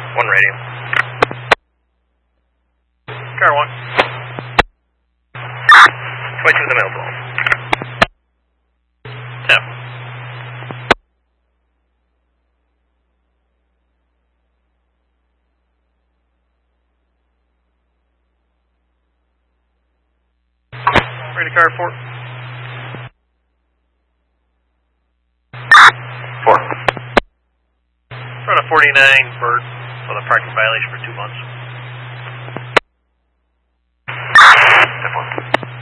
One radio. Car 1. Switch to the middle pole. Tap. Ready, car 4. 4. Front of 49, Bird, with a parking violation for 2 months.